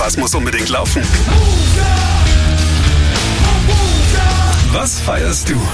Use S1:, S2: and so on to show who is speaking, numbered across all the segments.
S1: Was muss unbedingt laufen? Was feierst du?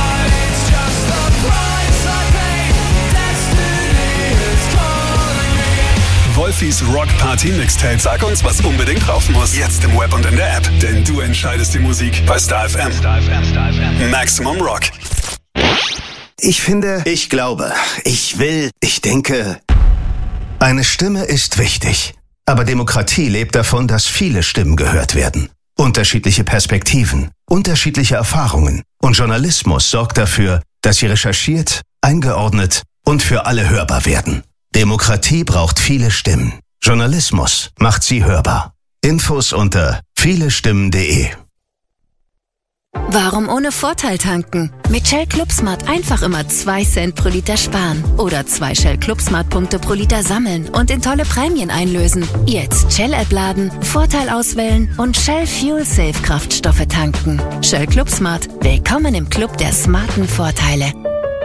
S1: Wolfis Rock Party Mixtape. Sag uns, was unbedingt drauf muss. Jetzt im Web und in der App. Denn du entscheidest die Musik bei Star FM. Maximum Rock.
S2: Ich finde, ich glaube, ich will, ich denke. Eine Stimme ist wichtig. Aber Demokratie lebt davon, dass viele Stimmen gehört werden. Unterschiedliche Perspektiven, unterschiedliche Erfahrungen. Und Journalismus sorgt dafür, dass sie recherchiert, eingeordnet und für alle hörbar werden. Demokratie braucht viele Stimmen. Journalismus macht sie hörbar. Infos unter vielestimmen.de.
S3: Warum ohne Vorteil tanken? Mit Shell ClubSmart einfach immer 2 Cent pro Liter sparen. Oder 2 Shell ClubSmart-Punkte pro Liter sammeln und in tolle Prämien einlösen. Jetzt Shell-App laden, Vorteil auswählen und Shell Fuel Safe Kraftstoffe tanken. Shell ClubSmart. Willkommen im Club der smarten Vorteile.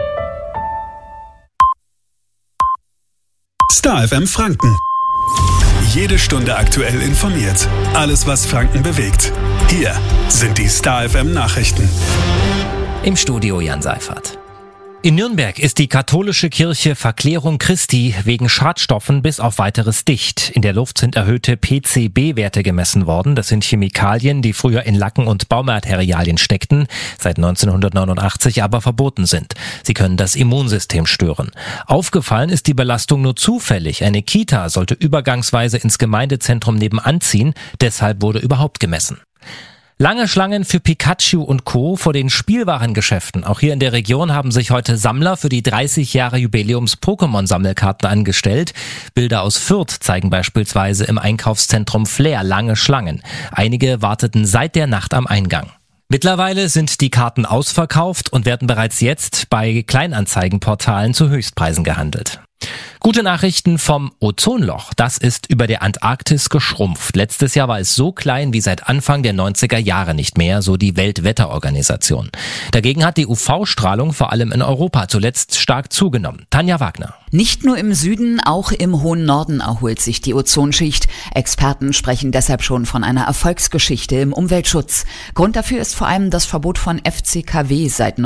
S1: Star FM Franken. Jede Stunde aktuell informiert. Alles, was Franken bewegt. Hier sind die Star FM Nachrichten.
S4: Im Studio Jan Seifert. In Nürnberg ist die katholische Kirche Verklärung Christi wegen Schadstoffen bis auf Weiteres dicht. In der Luft sind erhöhte PCB-Werte gemessen worden. Das sind Chemikalien, die früher in Lacken und Baumaterialien steckten, seit 1989 aber verboten sind. Sie können das Immunsystem stören. Aufgefallen ist die Belastung nur zufällig. Eine Kita sollte übergangsweise ins Gemeindezentrum nebenan ziehen. Deshalb wurde überhaupt gemessen. Lange Schlangen für Pikachu und Co. vor den Spielwarengeschäften. Auch hier in der Region haben sich heute Sammler für die 30 Jahre Jubiläums-Pokémon-Sammelkarten angestellt. Bilder aus Fürth zeigen beispielsweise im Einkaufszentrum Flair lange Schlangen. Einige warteten seit der Nacht am Eingang. Mittlerweile sind die Karten ausverkauft und werden bereits jetzt bei Kleinanzeigenportalen zu Höchstpreisen gehandelt. Gute Nachrichten vom Ozonloch. Das ist über der Antarktis geschrumpft. Letztes Jahr war es so klein wie seit Anfang der 90er Jahre nicht mehr, so die Weltwetterorganisation. Dagegen hat die UV-Strahlung vor allem in Europa zuletzt stark zugenommen. Tanja Wagner.
S5: Nicht nur im Süden, auch im hohen Norden erholt sich die Ozonschicht. Experten sprechen deshalb schon von einer Erfolgsgeschichte im Umweltschutz. Grund dafür ist vor allem das Verbot von FCKW seit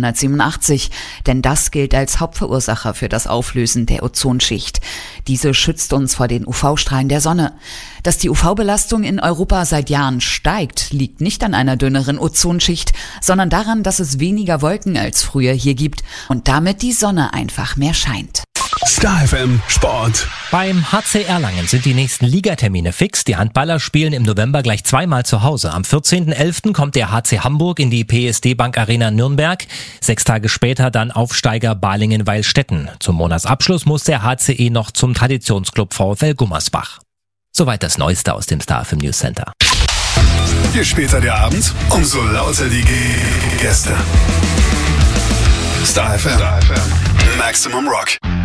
S5: 1987. Denn das gilt als Hauptverursacher für das Auflösen der Ozonschicht. Diese schützt uns vor den UV-Strahlen der Sonne. Dass die UV-Belastung in Europa seit Jahren steigt, liegt nicht an einer dünneren Ozonschicht, sondern daran, dass es weniger Wolken als früher hier gibt und damit die Sonne einfach mehr scheint.
S1: Star FM Sport.
S4: Beim HC Erlangen sind die nächsten Ligatermine fix. Die Handballer spielen im November gleich zweimal zu Hause. Am 14.11. kommt der HC Hamburg in die PSD Bank Arena Nürnberg. 6 Tage später dann Aufsteiger Balingen-Weilstätten. Zum Monatsabschluss muss der HCE noch zum Traditionsclub VfL Gummersbach. Soweit das Neueste aus dem Star FM News Center.
S1: Je später der Abend, umso lauter die Gäste. Star FM. Maximum Rock.